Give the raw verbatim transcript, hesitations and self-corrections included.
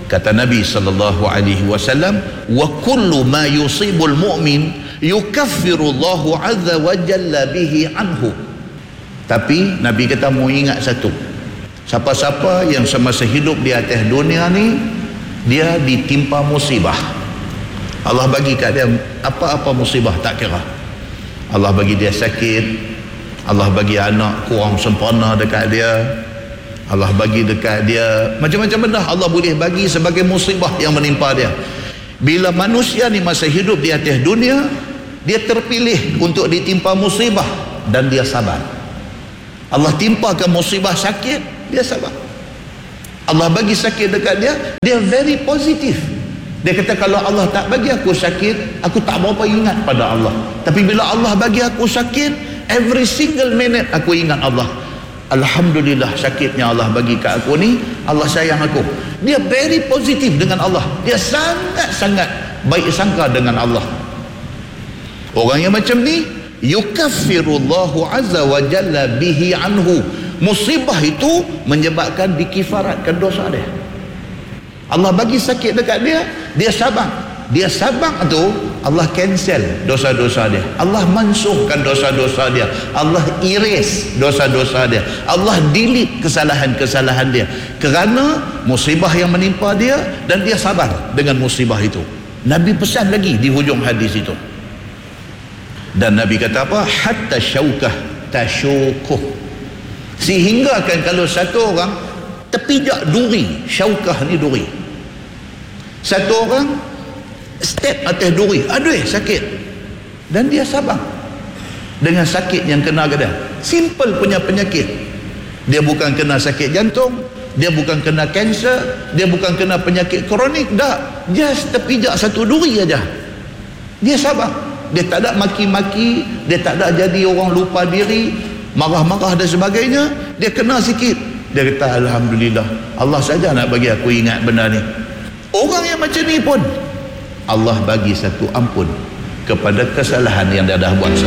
Kata Nabi sallallahu alaihi wasallam, wa kullu ma yusibul mu'min yukaffirullahu azza wa jalla bihi anhu. Tapi Nabi kata mau ingat satu, siapa-siapa yang semasa hidup di atas dunia ni dia ditimpa musibah, Allah bagi kat dia apa-apa musibah tak kira. Allah bagi dia sakit, Allah bagi anak kurang sempurna dekat dia, Allah bagi dekat dia macam-macam benda Allah boleh bagi sebagai musibah yang menimpa dia. Bila manusia ni masa hidup di atas dunia, dia terpilih untuk ditimpa musibah dan dia sabar. Allah timpakan musibah sakit, dia sabar. Allah bagi sakit dekat dia, dia very positif. Dia kata kalau Allah tak bagi aku sakit, aku tak berapa ingat pada Allah. Tapi bila Allah bagi aku sakit, every single minute aku ingat Allah. Alhamdulillah sakitnya Allah bagi kat aku ni, Allah sayang aku. Dia very positif dengan Allah. Dia sangat-sangat baik sangka dengan Allah. Orang yang macam ni, yukaffirullahu azza wa jalla bihi anhu. Musibah itu menyebabkan dikifaratkan dosa dia. Allah bagi sakit dekat dia, dia sabar. Dia sabar tu, Allah cancel dosa-dosa dia. Allah mansuhkan dosa-dosa dia. Allah erase dosa-dosa dia. Allah delete kesalahan-kesalahan dia. Kerana musibah yang menimpa dia dan dia sabar dengan musibah itu. Nabi pesan lagi di hujung hadis itu. Dan Nabi kata apa? Hatta syaukah tasyukuh. Sehingga kan kalau satu orang terpijak duri, syaukah ni duri. Satu orang step atas duri, aduh sakit, dan dia sabar dengan sakit yang kena ke dia. Simple punya penyakit. Dia bukan kena sakit jantung, dia bukan kena kanser, dia bukan kena penyakit kronik, dah, just terpijak satu duri aja, dia sabar. Dia tak ada maki-maki, dia tak ada jadi orang lupa diri, marah-marah dan sebagainya. Dia kena sikit, dia kata alhamdulillah, Allah saja nak bagi aku ingat benda ni. Orang yang macam ni pun Allah bagi satu ampun kepada kesalahan yang dia dah buat.